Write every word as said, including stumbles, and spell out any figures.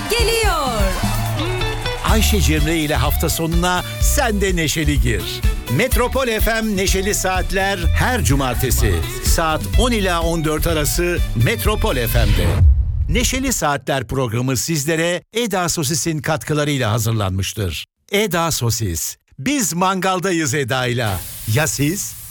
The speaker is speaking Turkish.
geliyor. Ayşe Cemre ile hafta sonuna sen de neşeli gir. Metropol F M Neşeli Saatler her cumartesi saat on ila on dört arası Metropol F M'de. Neşeli Saatler programı sizlere Eda Sosis'in katkılarıyla hazırlanmıştır. Eda Sosis. Biz mangaldayız Eda'yla. Ya siz?